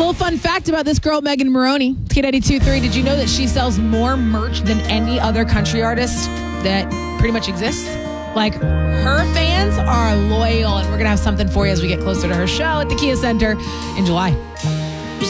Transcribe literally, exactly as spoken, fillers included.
little fun fact about this girl, Megan Moroney. K ninety-two point three. Did you know that she sells more merch than any other country artist that pretty much exists? Like, her fans are loyal, and we're going to have something for you as we get closer to her show at the Kia Center in July.